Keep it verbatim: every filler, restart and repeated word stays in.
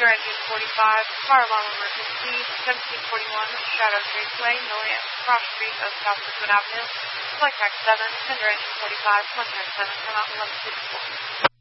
engine forty-five, car alarm emergency, seventeen forty-one Shadow Trace Way, North Cross Street of South Brookwood Avenue. Flight track seven, tender engine forty-five, contact seven, come out eleven fifty-four.